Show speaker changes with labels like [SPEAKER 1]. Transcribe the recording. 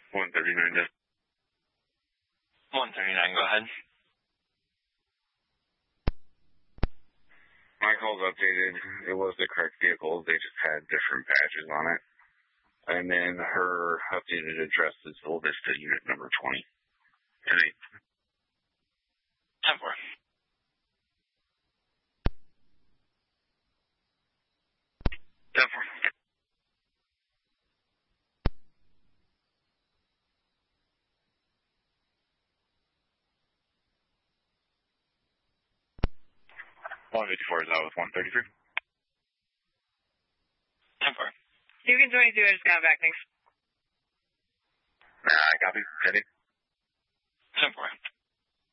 [SPEAKER 1] 139,
[SPEAKER 2] 139, go ahead.
[SPEAKER 1] My call's updated. It was the correct vehicle. They just had different badges on it. And then her updated address is Old Vista Unit number 20.
[SPEAKER 2] 10-4.
[SPEAKER 1] $154 is out with 133.
[SPEAKER 2] 10-4.
[SPEAKER 3] You can 22, I just got back, thanks.
[SPEAKER 1] Copy. Heading.
[SPEAKER 2] 10-4.